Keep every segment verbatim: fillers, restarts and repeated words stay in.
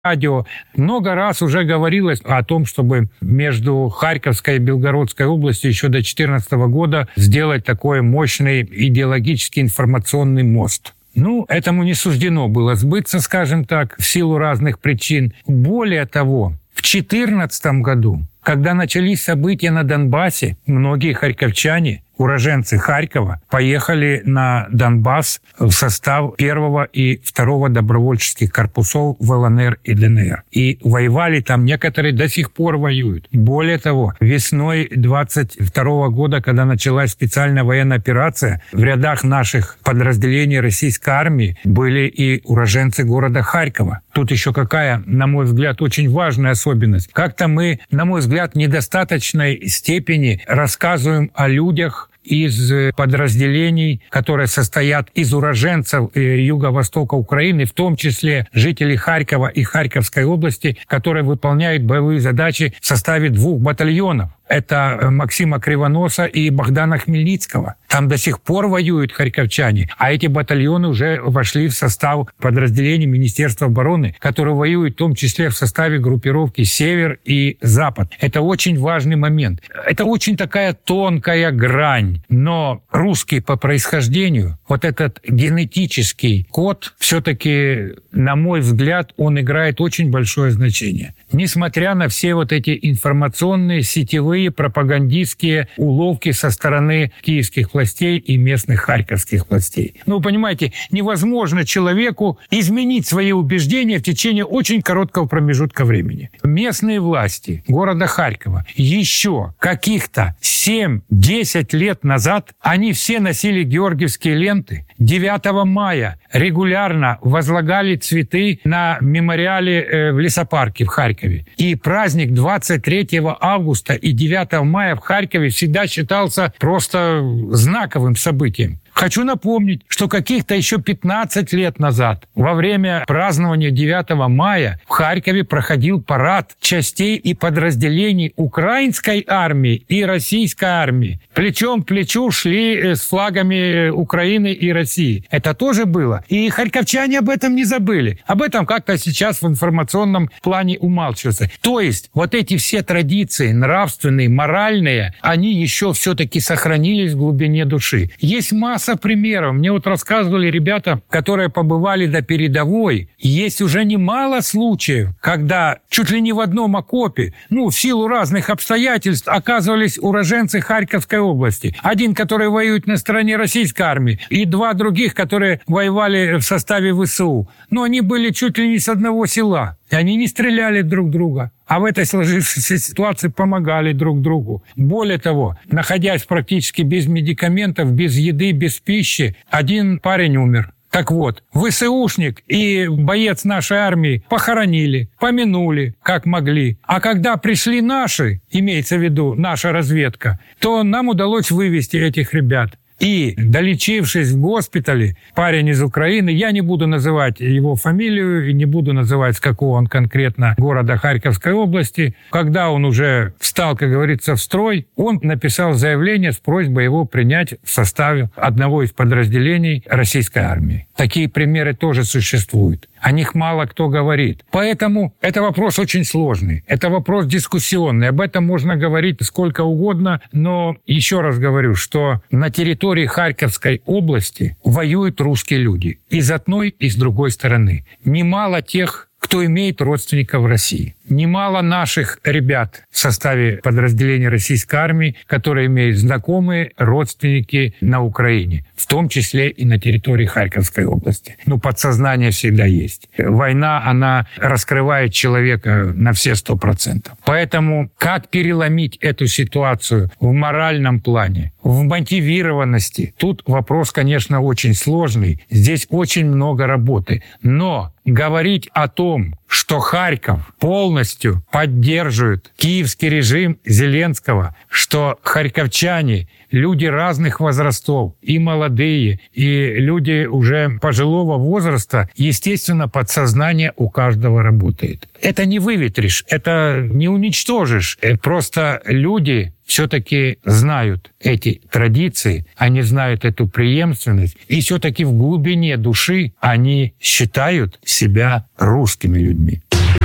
радио много раз уже говорилось о том, чтобы между Харьковской и Белгородской областью еще до две тысячи четырнадцатого года сделать такой мощный идеологический информационный мост. Ну, этому не суждено было сбыться, скажем так, в силу разных причин. Более того, в две тысячи четырнадцатом году, когда начались события на Донбассе, многие харьковчане, уроженцы Харькова, поехали на Донбасс в состав первого и второго добровольческих корпусов в ЛНР и ДНР. И воевали там, некоторые до сих пор воюют. Более того, весной двадцать второго года, когда началась специальная военная операция, в рядах наших подразделений российской армии были и уроженцы города Харькова. Тут еще какая, на мой взгляд, очень важная особенность. Как-то мы, на мой взгляд, в недостаточной степени рассказываем о людях из подразделений, которые состоят из уроженцев юго-востока Украины, в том числе жителей Харькова и Харьковской области, которые выполняют боевые задачи в составе двух батальонов. Это Максима Кривоноса и Богдана Хмельницкого. Там до сих пор воюют харьковчане, а эти батальоны уже вошли в состав подразделений Министерства обороны, которые воюют в том числе в составе группировки «Север» и «Запад». Это очень важный момент. Это очень такая тонкая грань, но русский по происхождению, вот этот генетический код, все-таки, на мой взгляд, он играет очень большое значение. Несмотря на все вот эти информационные, сетевые, пропагандистские уловки со стороны киевских властей и местных харьковских властей. Ну, вы понимаете, невозможно человеку изменить свои убеждения в течение очень короткого промежутка времени. Местные власти города Харькова еще каких-то семь-десять лет назад, они все носили георгиевские ленты. девятого мая регулярно возлагали цветы на мемориале в лесопарке в Харькове. И праздник двадцать третьего августа и девятого мая в Харькове всегда считался просто знаковым событием. Хочу напомнить, что каких-то еще пятнадцать лет назад, во время празднования девятого мая, в Харькове проходил парад частей и подразделений украинской армии и российской армии. Плечом к плечу шли с флагами Украины и России. Это тоже было. И харьковчане об этом не забыли. Об этом как-то сейчас в информационном плане умалчивается. То есть вот эти все традиции, нравственные, моральные, они еще все-таки сохранились в глубине души. Есть масса примеров. Мне вот рассказывали ребята, которые побывали до передовой. Есть уже немало случаев, когда чуть ли не в одном окопе, ну, в силу разных обстоятельств, оказывались уроженцы Харьковской области. Один, который воюет на стороне российской армии, и два других, которые воевали в составе ВСУ. Но они были чуть ли не с одного села. И они не стреляли друг в друга, а в этой сложившейся ситуации помогали друг другу. Более того, находясь практически без медикаментов, без еды, без пищи, один парень умер. Так вот, ВСУшник и боец нашей армии похоронили, помянули, как могли. А когда пришли наши, имеется в виду наша разведка, то нам удалось вывести этих ребят. И, долечившись в госпитале, парень из Украины, я не буду называть его фамилию и не буду называть, с какого он конкретно города Харьковской области, когда он уже встал, как говорится, в строй, он написал заявление с просьбой его принять в составе одного из подразделений российской армии. Такие примеры тоже существуют. О них мало кто говорит. Поэтому это вопрос очень сложный. Это вопрос дискуссионный. Об этом можно говорить сколько угодно. Но еще раз говорю, что на территории Харьковской области воюют русские люди. И с одной, и с другой стороны. Немало тех, кто имеет родственников в России. Немало наших ребят в составе подразделений российской армии, которые имеют знакомые, родственники на Украине, в том числе и на территории Харьковской области. Ну, подсознание всегда есть. Война, она раскрывает человека на все сто процентов. Поэтому как переломить эту ситуацию в моральном плане, в мотивированности? Тут вопрос, конечно, очень сложный. Здесь очень много работы. Но говорить о том, что Харьков полностью поддерживает киевский режим Зеленского, что харьковчане — люди разных возрастов, и молодые, и люди уже пожилого возраста, естественно, подсознание у каждого работает. Это не выветришь, это не уничтожишь. Просто люди все-таки знают эти традиции, они знают эту преемственность, и все-таки в глубине души они считают себя русскими людьми.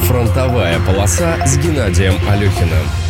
«Фронтовая полоса» с Геннадием Алехиным.